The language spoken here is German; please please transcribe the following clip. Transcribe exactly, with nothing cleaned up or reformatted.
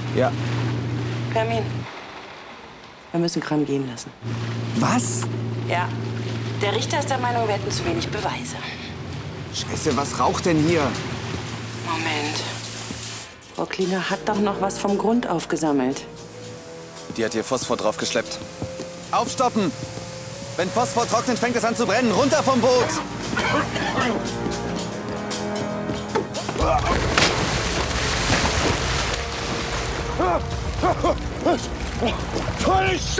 Ja. Permin. Wir müssen Kram gehen lassen. Was? Ja. Der Richter ist der Meinung, wir hätten zu wenig Beweise. Scheiße, was raucht denn hier? Moment. Frau Klinger hat doch noch was vom Grund aufgesammelt. Die hat hier Phosphor draufgeschleppt. Aufstoppen! Wenn Phosphor trocknet, fängt es an zu brennen. Runter vom Boot! Voll